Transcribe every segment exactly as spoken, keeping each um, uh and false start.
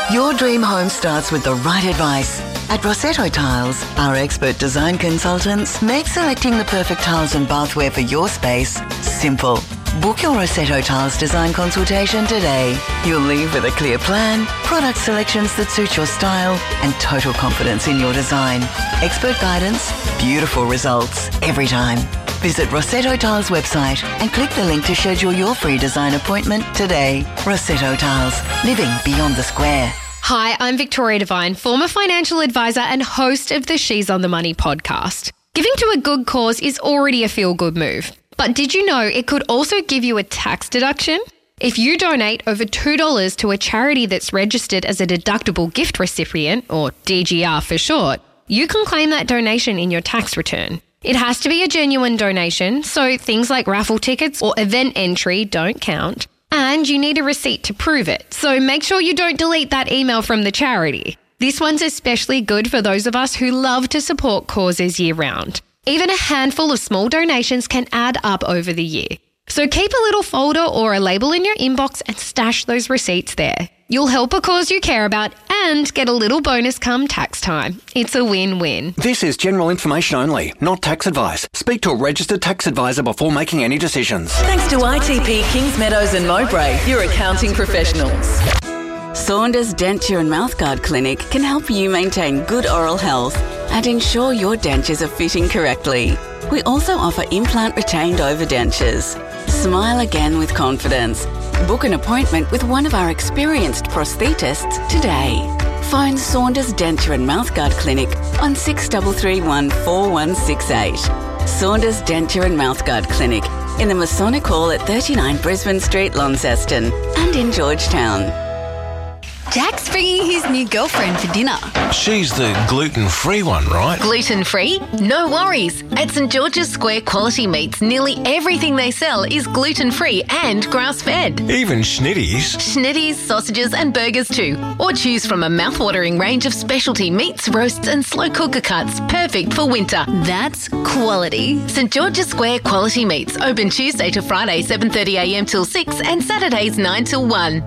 Your dream home starts with the right advice. At Rossetto Tiles, our expert design consultants make selecting the perfect tiles and bathware for your space simple. Book your Rossetto Tiles design consultation today. You'll leave with a clear plan, product selections that suit your style, and total confidence in your design. Expert guidance, beautiful results every time. Visit Rossetto Tiles website and click the link to schedule your free design appointment today. Rossetto Tiles, living beyond the square. Hi, I'm Victoria Devine, former financial advisor and host of the She's on the Money podcast. Giving to a good cause is already a feel-good move. But did you know it could also give you a tax deduction? If you donate over two dollars to a charity that's registered as a deductible gift recipient, or D G R for short, you can claim that donation in your tax return. It has to be a genuine donation, so things like raffle tickets or event entry don't count. And you need a receipt to prove it, so make sure you don't delete that email from the charity. This one's especially good for those of us who love to support causes year-round. Even a handful of small donations can add up over the year. So keep a little folder or a label in your inbox and stash those receipts there. You'll help a cause you care about and get a little bonus come tax time. It's a win-win. This is general information only, not tax advice. Speak to a registered tax advisor before making any decisions. Thanks to I T P Kings Meadows and Mowbray, your accounting professionals. Saunders Denture and Mouthguard Clinic can help you maintain good oral health and ensure your dentures are fitting correctly. We also offer implant retained overdentures. Smile again with confidence. Book an appointment with one of our experienced prosthetists today. Phone Saunders Denture and Mouthguard Clinic on six three three one four one six eight. Saunders Denture and Mouthguard Clinic in the Masonic Hall at thirty-nine Brisbane Street, Launceston, and in Georgetown. Jack's bringing his new girlfriend for dinner. She's the gluten-free one, right? Gluten-free? No worries. At St George's Square Quality Meats, nearly everything they sell is gluten-free and grass-fed. Even schnitties. Schnitties, sausages and burgers too. Or choose from a mouth-watering range of specialty meats, roasts and slow cooker cuts, perfect for winter. That's quality. St George's Square Quality Meats, open Tuesday to Friday seven thirty a m till six and Saturdays nine till one.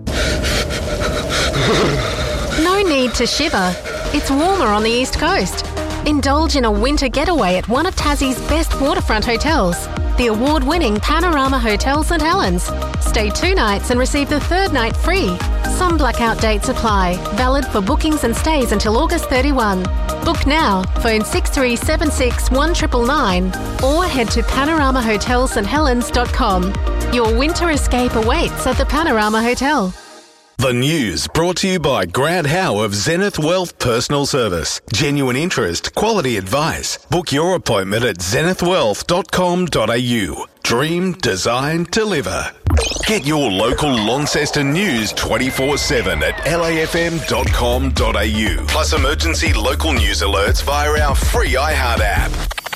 No need to shiver. It's warmer on the East Coast. Indulge in a winter getaway at one of Tassie's best waterfront hotels, the award-winning Panorama Hotel St Helens. Stay two nights and receive the third night free. Some blackout dates apply. Valid for bookings and stays until August thirty-first. Book now. Phone six three seven six one nine nine nine or head to panorama hotel st helens dot com. Your winter escape awaits at the Panorama Hotel. The news brought to you by Grant Howe of Zenith Wealth Personal Service. Genuine interest, quality advice. Book your appointment at zenith wealth dot com dot a u. Dream, design, deliver. Get your local Launceston news twenty-four seven at l a f m dot com dot a u. Plus emergency local news alerts via our free iHeart app.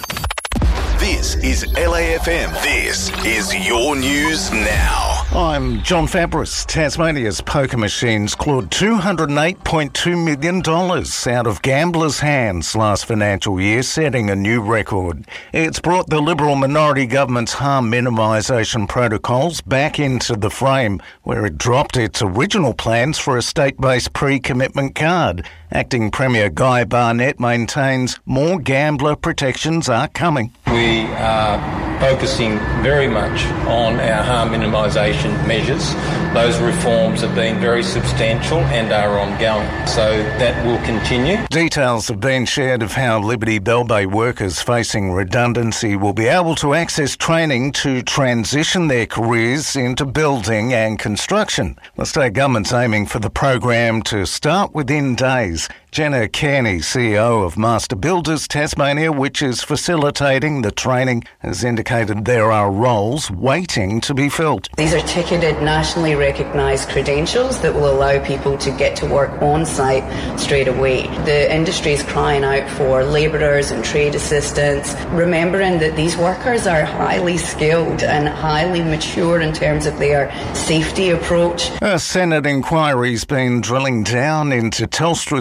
This is L A F M. This is your news now. I'm John Fabris. Tasmania's poker machines clawed two hundred eight point two million dollars out of gamblers' hands last financial year, setting a new record. It's brought the Liberal minority government's harm minimisation protocols back into the frame, where it dropped its original plans for a state-based pre-commitment card. Acting Premier Guy Barnett maintains more gambler protections are coming. We are focusing very much on our harm minimisation measures. Those reforms have been very substantial and are ongoing, so that will continue. Details have been shared of how Liberty Bell Bay workers facing redundancy will be able to access training to transition their careers into building and construction. The state government's aiming for the program to start within days. Jenna Kearney, C E O of Master Builders Tasmania, which is facilitating the training, has indicated there are roles waiting to be filled. These are ticketed, nationally recognised credentials that will allow people to get to work on site straight away. The industry is crying out for labourers and trade assistants, remembering that these workers are highly skilled and highly mature in terms of their safety approach. A Senate inquiry's been drilling down into Telstra's massive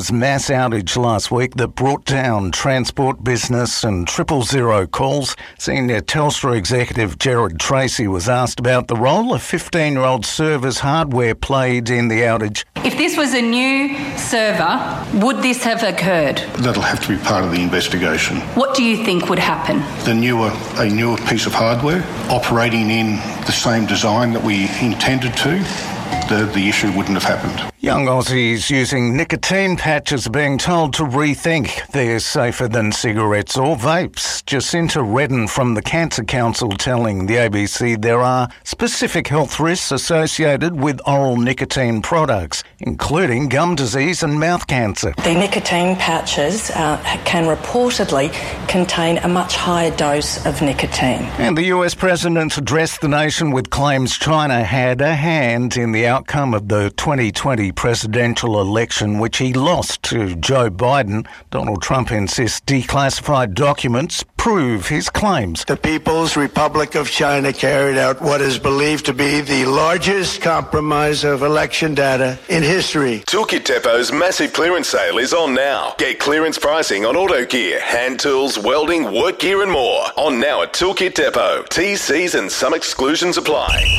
gas outage last week that brought down transport, business and triple zero calls. Senior Telstra executive Gerard Tracy was asked about the role a fifteen-year-old server's hardware played in the outage. If this was a new server, would this have occurred? That'll have to be part of the investigation. What do you think would happen? The newer, a newer piece of hardware operating in the same design that we intended to, the, the issue wouldn't have happened. Young Aussies using nicotine patches are being told to rethink. They're safer than cigarettes or vapes. Jacinta Redden from the Cancer Council telling the A B C there are specific health risks associated with oral nicotine products, including gum disease and mouth cancer. The nicotine pouches uh, can reportedly contain a much higher dose of nicotine. And the U S President addressed the nation with claims China had a hand in the outcome of the twenty twenty presidential election, which he lost to Joe Biden. Donald Trump insists declassified documents prove his claims. The People's Republic of China carried out what is believed to be the largest compromise of election data in history. Toolkit Depot's massive clearance sale is on now. Get clearance pricing on auto gear, hand tools, welding, work gear and more. On now at Toolkit Depot. T's, C's and some exclusions apply.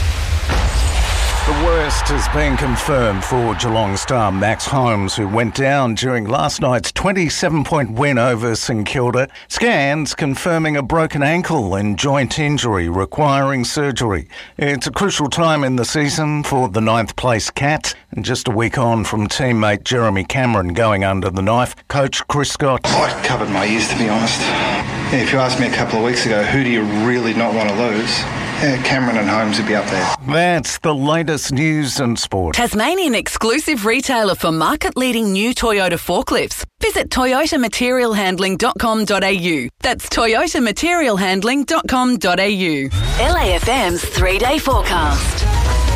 The worst has been confirmed for Geelong star Max Holmes, who went down during last night's twenty-seven point win over St Kilda. Scans confirming a broken ankle and joint injury requiring surgery. It's a crucial time in the season for the ninth place Cats, and just a week on from teammate Jeremy Cameron going under the knife. Coach Chris Scott. I covered my ears, to be honest. Yeah, if you asked me a couple of weeks ago, who do you really not want to lose? Yeah, Cameron and Holmes would be up there. That's the latest news and sport. Tasmanian exclusive retailer for market-leading new Toyota forklifts. Visit toyota material handling dot com dot a u. That's toyota material handling dot com dot a u. L A F M's three-day forecast.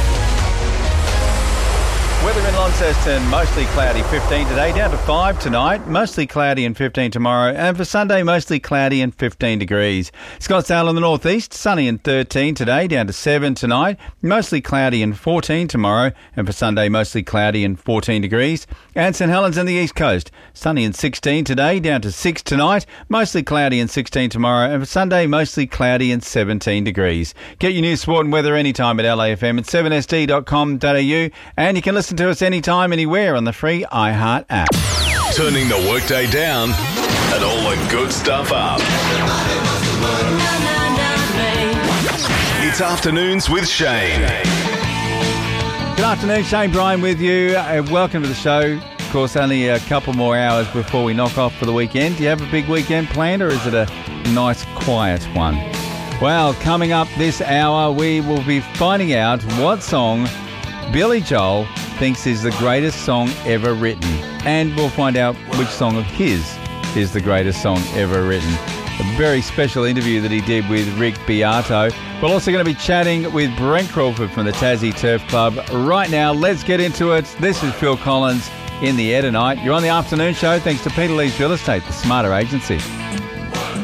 Weather in Launceston, mostly cloudy, fifteen today, down to five tonight, mostly cloudy and fifteen tomorrow, and for Sunday, mostly cloudy and fifteen degrees. Scottsdale in the northeast, sunny and thirteen today, down to seven tonight, mostly cloudy and fourteen tomorrow, and for Sunday, mostly cloudy and fourteen degrees. And St Helens in the east coast, sunny and sixteen today, down to six tonight, mostly cloudy and sixteen tomorrow, and for Sunday, mostly cloudy and seventeen degrees. Get your news, sport and weather anytime at L A F M at seven S D dot com dot a u, and you can listen to us anytime, anywhere on the free iHeart app. Turning the workday down and all the good stuff up. It's Afternoons with Shane. Good afternoon, Shane Bryan with you. Uh, welcome to the show. Of course, only a couple more hours before we knock off for the weekend. Do you have a big weekend planned, or is it a nice, quiet one? Well, coming up this hour, we will be finding out what song Billy Joel thinks is the greatest song ever written. And we'll find out which song of his is the greatest song ever written. A very special interview that he did with Rick Beato. We're also going to be chatting with Brent Crawford from the Tassie Turf Club. Right now, let's get into it. This is Phil Collins in the air tonight. You're on the afternoon show thanks to Peter Lee's Real Estate, the smarter agency.